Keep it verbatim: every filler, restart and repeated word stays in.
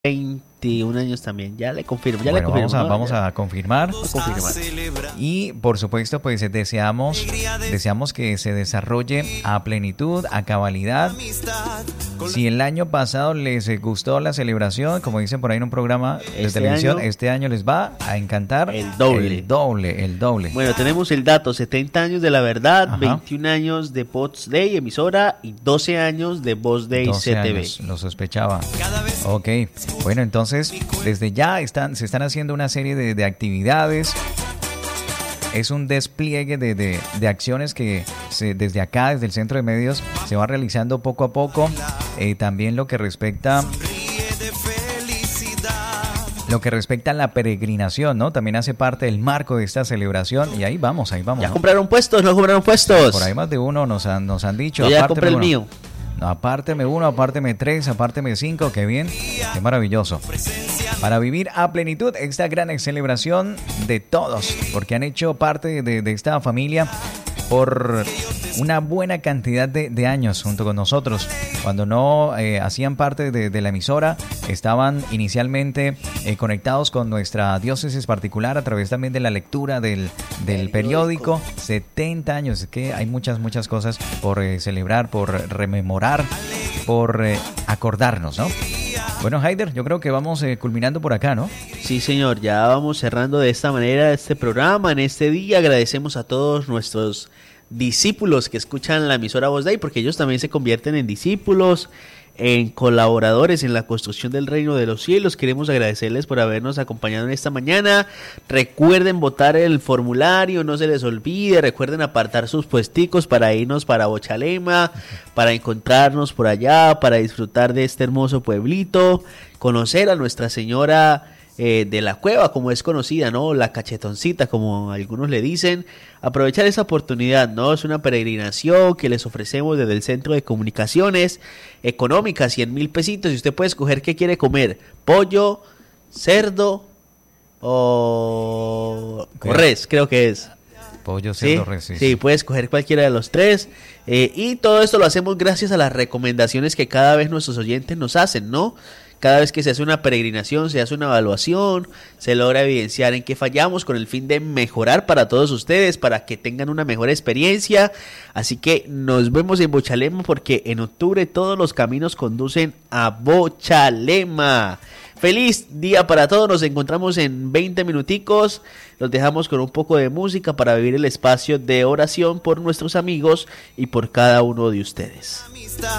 veintiún años también, ya le confirmo, ya bueno, le confirmo. Vamos a, ¿no? vamos ya. a confirmar. A confirmar. Y por supuesto, pues deseamos, deseamos que se desarrolle a plenitud, a cabalidad. Si el año pasado les gustó la celebración, como dicen por ahí en un programa de Este televisión, año, este año les va a encantar el doble. El doble, el doble. Bueno, tenemos el dato, setenta años de La Verdad, Ajá. veintiún años de Pods Day, emisora, y doce años de Voz Day doce C T V. años, lo sospechaba. Ok, bueno, entonces desde ya están, se están haciendo una serie de, de actividades. Es un despliegue de, de, de acciones que se, desde acá, desde el Centro de Medios, se va realizando poco a poco. Eh, también lo que respecta... Lo que respecta a la peregrinación, ¿no? También hace parte del marco de esta celebración. Y ahí vamos, ahí vamos. ¿Ya ¿no? compraron puestos? ¿No compraron puestos? Por ahí más de uno nos han, nos han dicho. Yo ya apárteme compré el uno. mío. No, apárteme uno, apárteme tres, apárteme cinco, qué bien, qué maravilloso. Para vivir a plenitud esta gran celebración de todos, porque han hecho parte de, de esta familia por una buena cantidad de, de años junto con nosotros. Cuando no eh, hacían parte de, de la emisora, estaban inicialmente eh, conectados con nuestra diócesis particular a través también de la lectura del, del periódico. setenta años, es que hay muchas, muchas cosas por eh, celebrar, por rememorar, por eh, acordarnos, ¿no? Bueno, Haider, yo creo que vamos eh, culminando por acá, ¿no? Sí, señor, ya vamos cerrando de esta manera este programa en este día. Agradecemos a todos nuestros discípulos que escuchan la emisora Voz Day, porque ellos también se convierten en discípulos, en colaboradores en la construcción del reino de los cielos. Queremos agradecerles por habernos acompañado en esta mañana. Recuerden votar el formulario, no se les olvide. Recuerden apartar sus puesticos para irnos para Bochalema, para encontrarnos por allá, para disfrutar de este hermoso pueblito, conocer a Nuestra Señora eh, de la Cueva, como es conocida, ¿no? La Cachetoncita, como algunos le dicen. Aprovechar esa oportunidad, ¿no? Es una peregrinación que les ofrecemos desde el Centro de Comunicaciones Económicas, cien mil pesitos, y usted puede escoger qué quiere comer: pollo, cerdo o, o res, creo que es. Pollo, cerdo, ¿Sí? res. Sí, sí, puede escoger cualquiera de los tres. Eh, y todo esto lo hacemos gracias a las recomendaciones que cada vez nuestros oyentes nos hacen, ¿no? Cada vez que se hace una peregrinación, se hace una evaluación, se logra evidenciar en qué fallamos con el fin de mejorar para todos ustedes, para que tengan una mejor experiencia. Así que nos vemos en Bochalema, porque en octubre todos los caminos conducen a Bochalema. Feliz día para todos, nos encontramos en veinte minuticos, los dejamos con un poco de música para vivir el espacio de oración por nuestros amigos y por cada uno de ustedes.